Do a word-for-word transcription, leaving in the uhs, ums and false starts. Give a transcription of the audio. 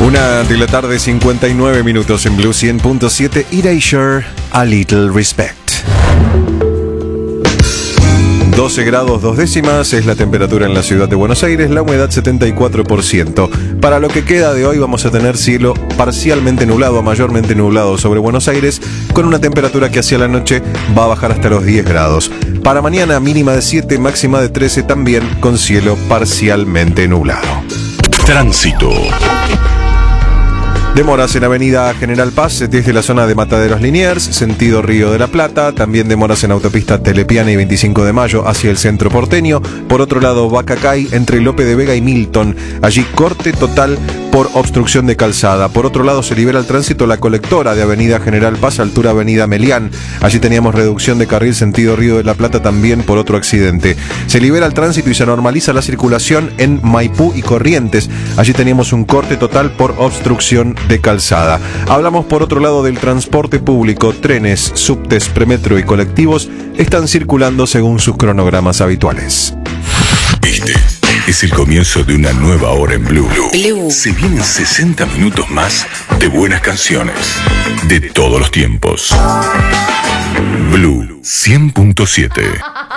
Una de la tarde, cincuenta y nueve minutos en Blue cien punto siete. Erasure, A Little Respect. doce grados dos décimas es la temperatura en la ciudad de Buenos Aires, la humedad setenta y cuatro por ciento. Para lo que queda de hoy vamos a tener cielo parcialmente nublado a mayormente nublado sobre Buenos Aires, con una temperatura que hacia la noche va a bajar hasta los diez grados. Para mañana mínima de siete, máxima de trece, también con cielo parcialmente nublado. Tránsito. Demoras en Avenida General Paz desde la zona de Mataderos Liniers, sentido Río de la Plata. También demoras en autopista Telepiana y veinticinco de mayo hacia el centro porteño. Por otro lado, Bacacay entre Lope de Vega y Milton. Allí corte total por obstrucción de calzada. Por otro lado, se libera el tránsito la colectora de Avenida General Paz, altura Avenida Melián. Allí teníamos reducción de carril sentido Río de la Plata también por otro accidente. Se libera el tránsito y se normaliza la circulación en Maipú y Corrientes. Allí teníamos un corte total por obstrucción de calzada. Hablamos por otro lado del transporte público. Trenes, subtes, premetro y colectivos están circulando según sus cronogramas habituales. Este es el comienzo de una nueva hora en Blue. Blue. Se vienen sesenta minutos más de buenas canciones de todos los tiempos. Blue cien punto siete.